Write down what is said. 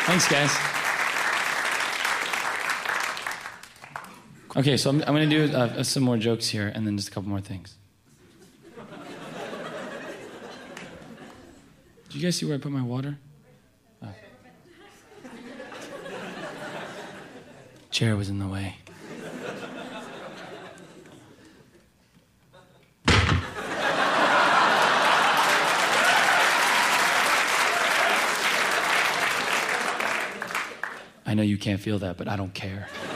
Thanks, guys. Okay, so I'm going to do some more jokes here and then just a couple more things. Did you guys see where I put my water? Oh. Chair was in the way. I know you can't feel that, but I don't care.